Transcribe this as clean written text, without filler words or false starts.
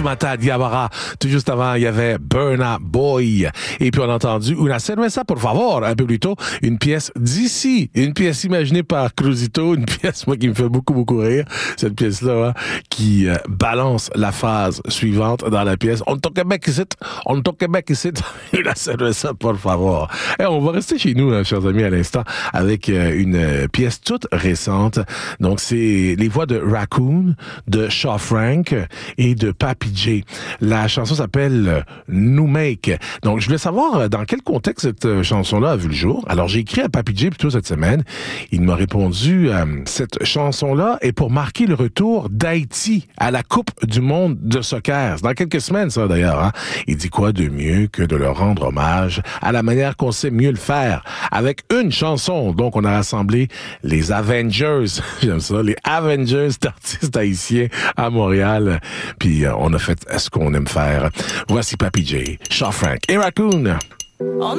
Fatoumata Diawara. Tout juste avant, il y avait Burna Boy. Et puis on a entendu Una cerveza, por favor, un peu plus tôt, une pièce d'ici, une pièce imaginée par Cruzito, une pièce, moi, qui me fait beaucoup, beaucoup rire. Cette pièce-là, hein, qui balance la phrase suivante dans la pièce. On est au Québec ici, on est au Québec ici. Una cerveza, por favor. Et on va rester chez nous, chers amis, à l'instant, avec une pièce toute récente. Donc, c'est les voix de Raccoon, de Shaw Frank et de Papi J. La chanson s'appelle New Make. Donc, je voulais savoir dans quel contexte cette chanson-là a vu le jour. Alors, j'ai écrit à Papi J plutôt cette semaine. Il m'a répondu, cette chanson-là est pour marquer le retour d'Haïti à la Coupe du monde de soccer. C'est dans quelques semaines, ça, d'ailleurs. Hein? Il dit quoi de mieux que de leur rendre hommage à la manière qu'on sait mieux le faire, avec une chanson. Donc, on a rassemblé les Avengers, j'aime ça, les Avengers d'artistes haïtiens à Montréal. Puis, on a fait ce qu'on aime faire. Voici Papi J, Shaw Frank et Raccoon.